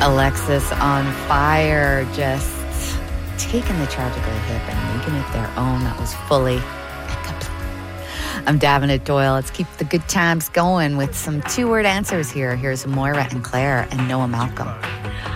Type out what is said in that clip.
Alexis on Fire, just taking the tragically hip and making it their own. That was fully and complete. I'm Davenant Doyle. Let's keep the good times going with some two-word answers here. Here's Moira and Claire and Noah Malcolm.